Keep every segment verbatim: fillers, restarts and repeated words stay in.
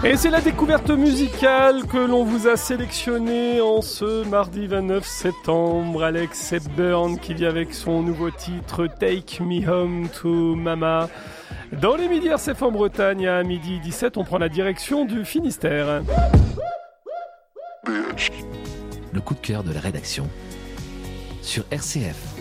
Et c'est la découverte musicale que l'on vous a sélectionnée en ce mardi vingt-neuf septembre. Alex Hepburn qui vient avec son nouveau titre Take Me Home to Mama. Dans les Midi R C F en Bretagne, à midi dix-sept, on prend la direction du Finistère. Le coup de cœur de la rédaction sur R C F.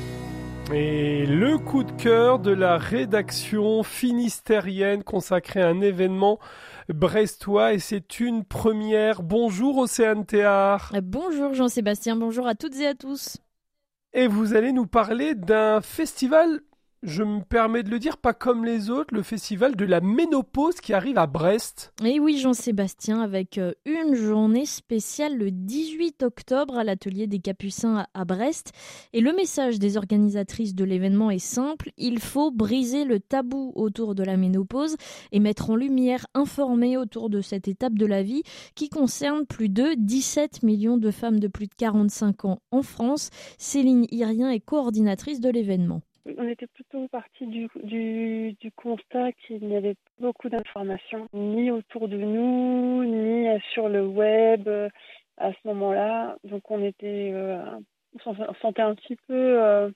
Et le coup de cœur de la rédaction finistérienne consacré à un événement brestois, et c'est une première. Bonjour Océane Théard. Bonjour Jean-Sébastien, bonjour à toutes et à tous. Et vous allez nous parler d'un festival, je me permets de le dire, pas comme les autres, le festival de la ménopause qui arrive à Brest. Et oui Jean-Sébastien, avec une journée spéciale le dix-huit octobre à l'atelier des Capucins à Brest. Et le message des organisatrices de l'événement est simple, il faut briser le tabou autour de la ménopause et mettre en lumière, informer autour de cette étape de la vie qui concerne plus de dix-sept millions de femmes de plus de quarante-cinq ans en France. Céline Irien est coordinatrice de l'événement. On était plutôt parti du, du, du constat qu'il n'y avait pas beaucoup d'informations, ni autour de nous, ni sur le web à ce moment-là. Donc on était, euh, on se sentait un petit peu, euh,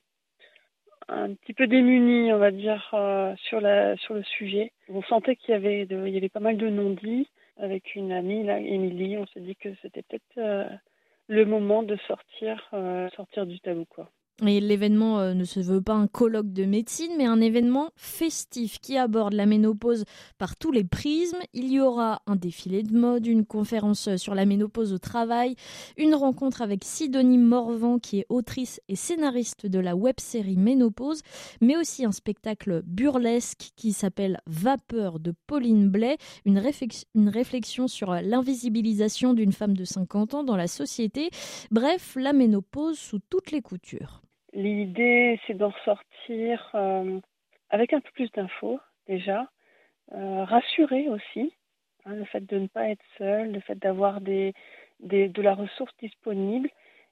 un petit peu démunis, on va dire, euh, sur la, sur le sujet. On sentait qu'il y avait, de, il y avait pas mal de non-dits. Avec une amie, là, Émilie, on s'est dit que c'était peut-être euh, le moment de sortir, euh, sortir du tabou, quoi. Et l'événement euh, ne se veut pas un colloque de médecine, mais un événement festif qui aborde la ménopause par tous les prismes. Il y aura un défilé de mode, une conférence sur la ménopause au travail, une rencontre avec Sidonie Morvan, qui est autrice et scénariste de la web-série Ménopause, mais aussi un spectacle burlesque qui s'appelle Vapeur de Pauline Blais, une, réflex- une réflexion sur l'invisibilisation d'une femme de cinquante ans dans la société. Bref, la ménopause sous toutes les coutures. L'idée, c'est d'en sortir euh, avec un peu plus d'infos, déjà. Euh, rassurer aussi, hein, le fait de ne pas être seul, le fait d'avoir des, des, de la ressource disponible.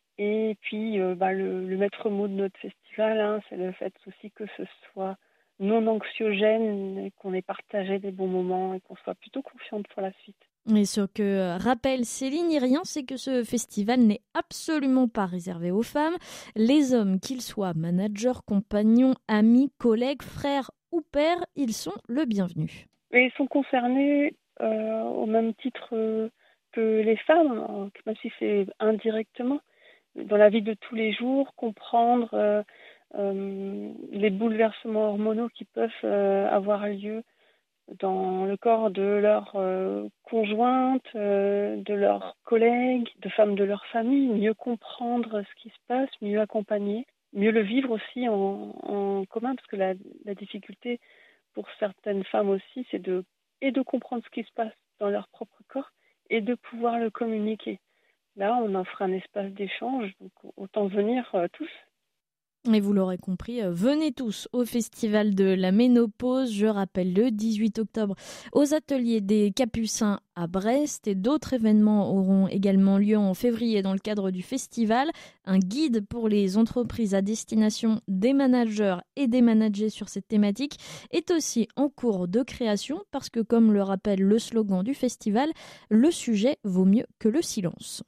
Et puis, euh, bah, le, le maître mot de notre festival, hein, c'est le fait aussi que ce soit non anxiogène, et qu'on ait partagé des bons moments et qu'on soit plutôt confiante pour la suite. Et ce que rappelle Céline Irien, c'est que ce festival n'est absolument pas réservé aux femmes. Les hommes, qu'ils soient managers, compagnons, amis, collègues, frères ou pères, ils sont le bienvenu. Et ils sont concernés euh, au même titre euh, que les femmes, même si c'est indirectement, dans la vie de tous les jours, comprendre euh, euh, les bouleversements hormonaux qui peuvent euh, avoir lieu dans le corps de leurs euh, conjointes, euh, de leurs collègues, de femmes de leur famille, mieux comprendre ce qui se passe, mieux accompagner, mieux le vivre aussi en, en commun, parce que la, la difficulté pour certaines femmes aussi, c'est de, et de comprendre ce qui se passe dans leur propre corps et de pouvoir le communiquer. Là, on offre un espace d'échange, donc autant venir euh, tous. Et vous l'aurez compris, venez tous au Festival de la Ménopause, je rappelle le dix-huit octobre, aux ateliers des Capucins à Brest, et d'autres événements auront également lieu en février dans le cadre du festival. Un guide pour les entreprises à destination des managers et des managers sur cette thématique est aussi en cours de création parce que, comme le rappelle le slogan du festival, le sujet vaut mieux que le silence.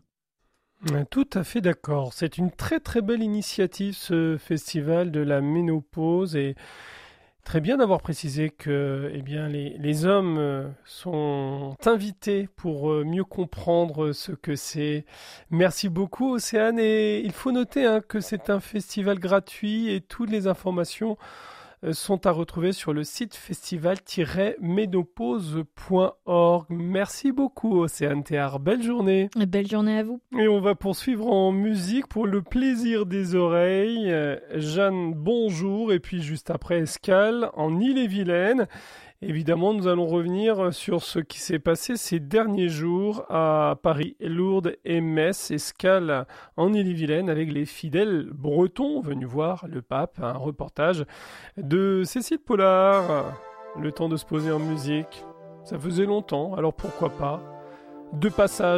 Tout à fait d'accord. C'est une très très belle initiative, ce festival de la ménopause, et très bien d'avoir précisé que eh bien, les, les hommes sont invités pour mieux comprendre ce que c'est. Merci beaucoup Océane, et il faut noter hein, que c'est un festival gratuit et toutes les informations sont à retrouver sur le site festival tiret ménopause point org. Merci beaucoup Océane Théard, belle journée. Belle journée à vous. Et on va poursuivre en musique pour le plaisir des oreilles. Jeanne, bonjour, et puis juste après Escale en Ille-et-Vilaine. Évidemment, nous allons revenir sur ce qui s'est passé ces derniers jours à Paris, Lourdes et Metz. Escale en Ille-et-Vilaine avec les fidèles bretons venus voir le pape. Un reportage de Cécile Pollard. Le temps de se poser en musique. Ça faisait longtemps, alors pourquoi pas. De passage